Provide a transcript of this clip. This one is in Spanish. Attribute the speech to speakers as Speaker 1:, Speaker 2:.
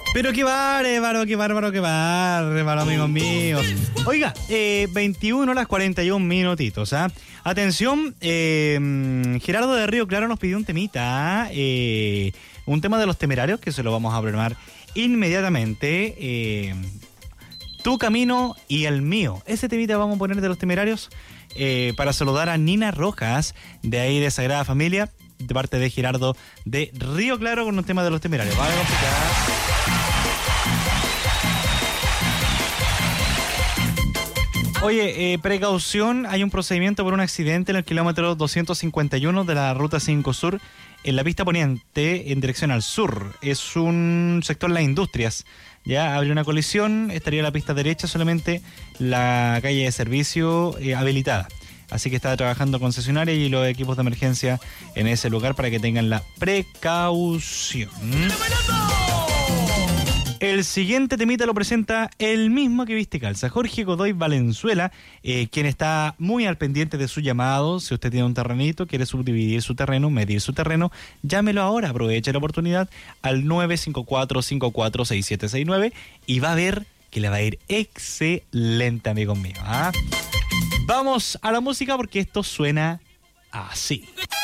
Speaker 1: Pero qué bárbaro, amigos míos. Oiga, 21 horas 41 minutitos, ¿ah? Atención, Gerardo de Río Claro nos pidió un temita, un tema de Los Temerarios, que se lo vamos a programar inmediatamente. Tu camino y el mío. Ese temita vamos a poner de Los Temerarios para saludar a Nina Rojas, de ahí de Sagrada Familia, de parte de Gerardo de Río Claro, con un tema de Los Temerarios. Vale, oye, precaución, hay un procedimiento por un accidente en el kilómetro 251 de la Ruta 5 Sur, en la pista poniente, en dirección al sur. Es un sector de las industrias. Ya habría una colisión, estaría la pista derecha, solamente la calle de servicio habilitada. Así que está trabajando concesionaria y los equipos de emergencia en ese lugar para que tengan la precaución. El siguiente temita lo presenta el mismo que viste calza, Jorge Godoy Valenzuela, quien está muy al pendiente de su llamado. Si usted tiene un terrenito, quiere subdividir su terreno, medir su terreno, llámelo ahora, aproveche la oportunidad al 954-546769 y va a ver que le va a ir excelente, amigos míos, ¿ah? Vamos a la música porque esto suena así.